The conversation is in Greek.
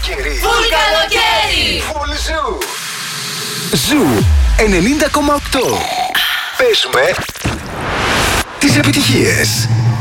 καλοκαίρι. Φουλ καλοκαίρι. Φουλ Ζου. Ζου 90,8. Παίζουμε τις επιτυχίες.